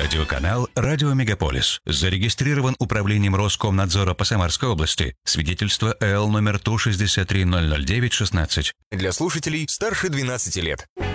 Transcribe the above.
Радиоканал «Радио Мегаполис». Зарегистрирован Управлением Роскомнадзора по Самарской области. Свидетельство ЭЛ номер 163-009-16. Для слушателей старше 12 лет.